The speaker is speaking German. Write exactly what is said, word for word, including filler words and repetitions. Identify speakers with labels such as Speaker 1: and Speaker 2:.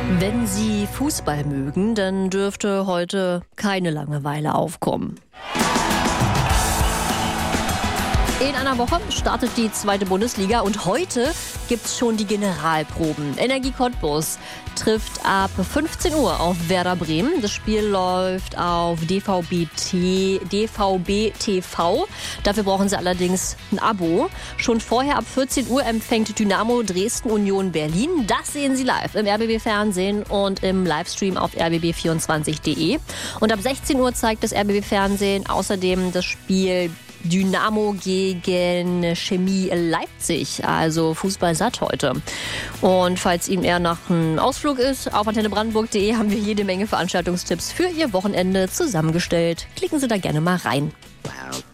Speaker 1: Wenn Sie Fußball mögen, dann dürfte heute keine Langeweile aufkommen. In einer Woche startet die zweite Bundesliga und heute gibt's schon die Generalproben. Energie Cottbus trifft ab fünfzehn Uhr auf Werder Bremen. Das Spiel läuft auf D V B T, D V B T V. Dafür brauchen Sie allerdings ein Abo. Schon vorher ab vierzehn Uhr empfängt Dynamo Dresden Union Berlin. Das sehen Sie live im R B B-Fernsehen und im Livestream auf r b b vierundzwanzig punkt de. Und ab sechzehn Uhr zeigt das R B B-Fernsehen außerdem das Spiel Dynamo gegen Chemie Leipzig, also Fußball satt heute. Und falls Ihnen eher nach einem Ausflug ist, auf antenne brandenburg punkt de haben wir jede Menge Veranstaltungstipps für Ihr Wochenende zusammengestellt. Klicken Sie da gerne mal rein.